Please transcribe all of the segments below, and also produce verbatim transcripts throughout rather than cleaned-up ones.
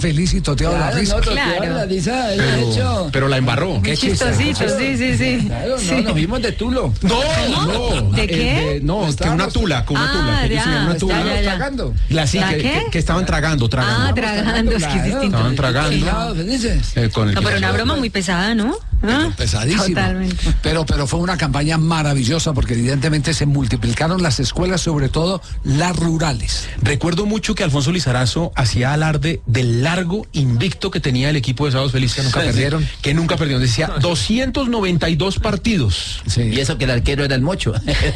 feliz y toteado claro, la risa. No, toteado Claro. la risa, Pero, hecho. pero la embarró. Muy chistosito, sí, sí, sí. Claro, no, Sí. nos vimos de tulo. No, no. ¿De eh, qué? no, que Estábamos- una tula, con una Ah, tula. que ya, ellos tenían una ya, tula. ya, ya. Tragando. La sí, ¿La que, qué? que, que estaban tragando, tragando. Ah, tragando, es que es distinto. Estaban tragando. Claro, felices. Eh, con el No, que pero una pasó. broma muy pesada, ¿no? ¿Ah? Pesadísimo. Totalmente. Pero, pero fue una campaña maravillosa porque evidentemente se multiplicaron las escuelas, sobre todo las rurales. Recuerdo mucho que Alfonso Lizarazo hacía alarde del largo invicto que tenía el equipo de Sábados Felices, que nunca Sí, perdieron. Que nunca perdieron. Decía doscientos noventa y dos partidos. Sí. Y eso que el arquero era el mocho.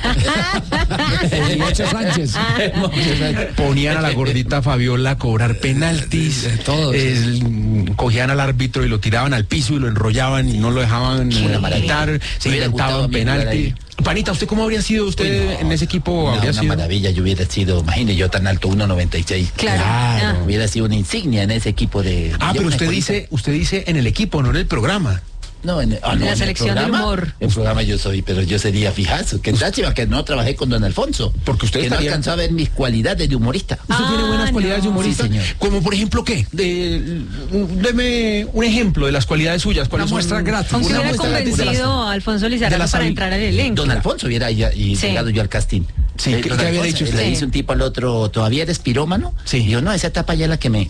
El Mocho Sánchez. Ponían a la gordita Fabiola a cobrar penaltis. De- de todo, eh, cogían al árbitro y lo tiraban al piso y lo enrollaban y no lo dejaban Una eh, maravilla. quitar. Se Me hubiera gustado a inventaban mí jugar penalti. ahí. Panita, ¿usted cómo habría sido usted Uy, no. en ese equipo? Una, ¿Habría una sido? maravilla, yo hubiera sido, imagínate, yo tan alto, uno noventa y seis. Claro. Claro. Ah. Hubiera sido una insignia en ese equipo de... Ah, yo pero una usted colita. dice, usted dice en el equipo, no en el programa. No, en, ah, no, la en el selección del programa, humor. En el programa yo soy, pero yo sería fijazo. Que lástima que no trabajé con don Alfonso. Porque usted que no estaría- alcanzó a ver mis cualidades de humorista. ¿Usted Ah, tiene buenas cualidades de no. humorista? Sí, señor. Como por ejemplo, ¿qué? De, deme un ejemplo de las cualidades suyas. ¿Cuáles Una son? muestra gratis. ¿Con qué Una hubiera muestra gratis de las- convencido a Alfonso de Lizarazo las para habil- entrar al elenco? Don Alfonso hubiera ya- y Sí. llegado yo al casting. Sí, Eh, ¿qué- don qué había Alfonso, dicho usted? Le dice un tipo al otro, ¿todavía eres pirómano? Sí. Y yo, no, esa etapa ya la quemé.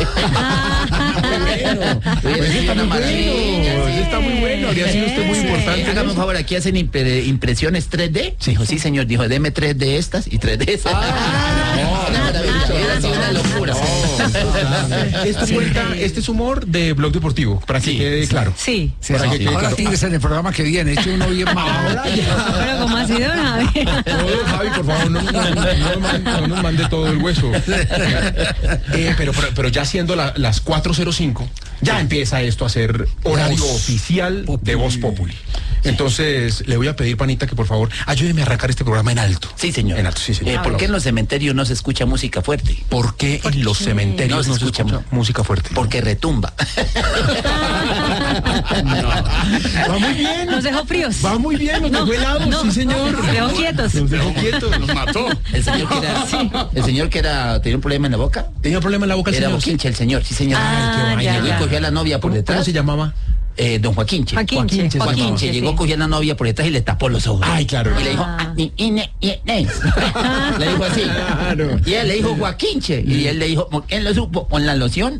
Bueno, pues Hubiera sido está una muy maravilla. bueno, sí. está muy bueno, habría sido usted muy Sí. importante. Hágame un favor, aquí hacen impre- impresiones tres D. Sí. Dijo, sí, señor. Dijo, deme tres de estas y tres de esas. Ah, Una maravilla. Hubiera sido una locura. Esto cuenta, este es humor de Blog Deportivo, para que Sí, quede sí. claro. Sí. Sí, Para que sí. quede Ahora claro. tienes en el programa que viene, eche uno bien malo. Pero ¿cómo ha sido, Javi? No, Javi, por favor, no, no, no, no mande, no nos mande todo el hueso. Eh, pero, pero, pero ya siendo la- las cuatro cero cinco, ya empieza esto a ser horario Voz oficial Populi. de Voz Populi. Entonces, le voy a pedir, Panita, que por favor ayúdeme a arrancar este programa en alto. Sí, señor. En alto, sí, señor. Eh, ¿Por qué en los cementerios no se escucha música fuerte? ¿Por qué en los cementerios no se escucha música fuerte? Porque retumba. Va muy bien. Nos dejó fríos. Va muy bien, nos dejó helados, no, sí, señor. nos dejó quietos. Nos dejó quietos. Nos mató. El señor que era, el señor que era, tenía un problema en la boca. ¿Tenía problema en la boca el Era señor? Boquinche, el señor, sí, señor. Ah, Ay, ya, llegó y ya. cogió a la novia por ¿Cómo, detrás. cómo se llamaba? Eh, don Joaquinche. Joaquinche. Joaquinche, Joaquinche Joaquinche, llegó, sí. cogió a la novia por detrás y le tapó los ojos. Ay, claro. Y le dijo, Ah. ah, ni- y ne- y ne. Le dijo así. Claro. Y él le dijo Joaquinche. Y él le dijo, ¿quién lo supo? ¿Con la loción?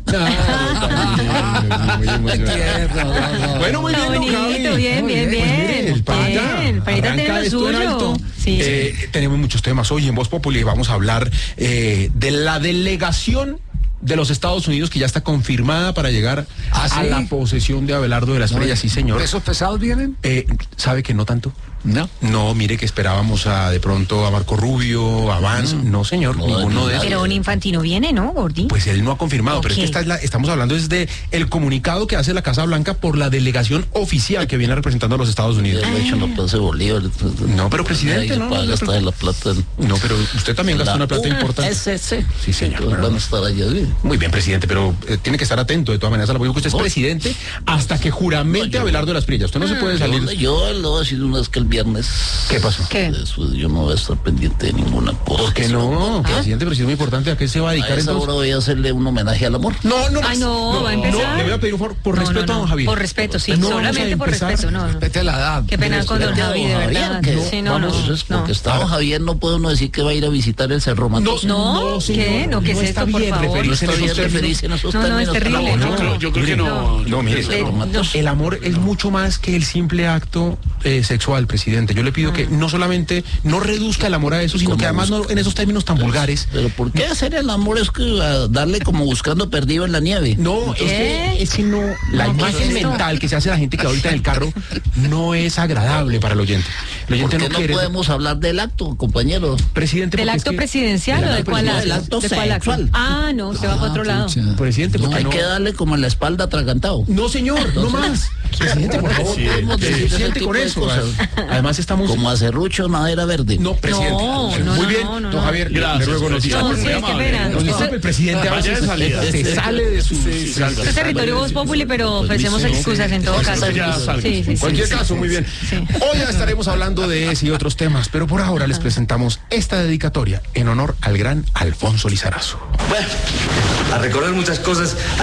Bueno, muy Está bien, bonito, don Javi. bien, bien, Pues mire, bien. el Panita Bien, Panita arranca tiene lo esto en suyo. alto. Sí. Eh, tenemos muchos temas hoy en Voz Populi. Vamos a hablar eh, de la delegación de los Estados Unidos que ya está confirmada para llegar ¿Ah, a sí? la posesión de Abelardo de la Espriella. Sí, señor. ¿Esos pesados vienen? Eh, ¿Sabe que no tanto? No. No, mire que esperábamos a de pronto a Marco Rubio, a Vance. No, señor, No, ninguno no, de esos. Pero un infantino viene, ¿no, Gordi? Pues él no ha confirmado, pero es que Ok. esta es la- estamos hablando desde el comunicado que hace la Casa Blanca por la delegación oficial que viene representando a los Estados Unidos. Yo le he hecho una plaza de Bolívar. No, pero presidente, Ahí no, para no, gastar pero- la plata. en- No, pero usted también gasta la una plata U importante. S S. Sí, señor. Entonces van a estar allá. ¿sí? Muy bien, presidente, pero eh, tiene que estar atento de todas maneras a la política. Usted es No. presidente hasta que juramente No, yo- Abelardo de la Espriella. Usted no se puede salir. Yo, yo le voy a decir una vez que el viernes. ¿Qué pasó? ¿Qué? Eso, yo no voy a estar pendiente de ninguna cosa. ¿Por qué no? Presidente, pero si es muy importante, ¿a qué se va a A dedicar esa hora entonces? voy a hacerle un homenaje al amor. No, no, Ay, no, va a empezar. No, le voy a pedir un favor, por No, respeto no, a no. don Javier. Por respeto, sí, No, vamos a solamente por empezar. respeto, no, no. Vete la edad. Qué pena con don Respeto a Javi, don de Javier, verdad. que- Sí, no, no, vamos, es no. porque está don Javier, no puede uno decir que va a ir a visitar el Cerro No, Matos. No, ¿qué? No, ¿qué es está esto, por bien favor? No referirse en está bien esos términos. referirse en esos No, no, es términos. terrible, Yo no. creo, yo creo que Mire, no. no, mire, El Cerro Matos. el amor es mucho más que el simple acto eh, sexual, presidente. Yo le pido que no solamente no reduzca el amor a eso, sino ¿Cómo que además no en esos términos tan vulgares. Pero ¿por qué hacer el amor es que a darle como buscando perdido en la nieve? No, es ¿Qué? que, es que no, la No, ¿qué imagen es esto? mental que se hace la gente que va ahorita en el carro no es agradable para el oyente. El ¿Por oyente qué no no quiere. podemos hablar del acto, compañero? Presidente, ¿Del porque es acto que- presidencial del o de acto cuál presidencial. acto? acto ¿De cuál acto? sexual. Ah, no, se va para otro lado. Presidente, ¿por qué Hay no? que darle como en la espalda atragantado. No, señor, no más. Presidente, por favor, Sí, podemos sí, decir ese siente tipo con de eso. cosas. Además estamos. Como a serrucho, madera verde. No, presidente. No, no, Muy no, bien, no, no, don no. Javier, le- le Gracias, ruego no presidente. No, siga. sí, Muy qué amable. pena. No, disculpe, el presidente a Vaya veces de salida. se, se sale de su... salga. Es territorio Voz Populi, pero ofrecemos excusas en todo Pues caso. ya salga. Sí, sí, En sí, cualquier sí, caso, sí, muy bien. sí. Hoy ya estaremos hablando de ese y otros temas, pero por ahora les presentamos esta dedicatoria en honor al gran Alfonso Lizarazo. Bueno, a recordar muchas cosas.